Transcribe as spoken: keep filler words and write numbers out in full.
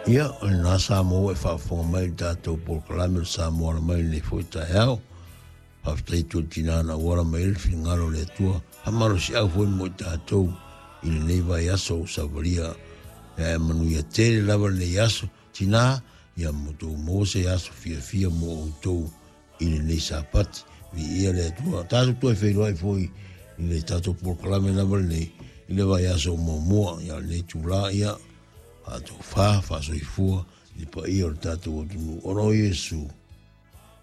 Ia, o nā Samoa e whaafonga mai tātou polokalame o Samoa mai ne fwoi tai hao. Haftai tō tinana wara mai elfi ngaro le tua. Hamaro si au fwoi mo tātou i le nei vai aso o Savaria. E manu ia tere lava le aso tina ia mo tō mose aso fia fia mo o tō i le nei sapati. Vi ia le tua. Tātou tō e whairoa i fwoi i le tātou polokalame lava le nei. I le vai aso mo mua ia le tūla ia. A tō wha, wha soi fua, i pa ia o tātou o tunu. Oro Iesu.